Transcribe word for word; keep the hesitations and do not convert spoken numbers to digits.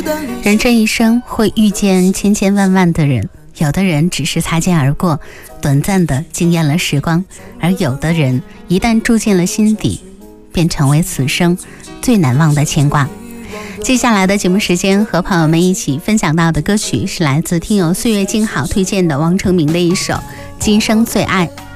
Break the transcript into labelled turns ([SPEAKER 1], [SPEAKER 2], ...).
[SPEAKER 1] 人这一生会遇见千千万万的人，有的人只是擦肩而过，短暂的惊艳了时光，而有的人一旦住进了心底，便成为此生最难忘的牵挂。接下来的节目时间，和朋友们一起分享到的歌曲是来自听友岁月静好推荐的王成明的一首《今生最爱》。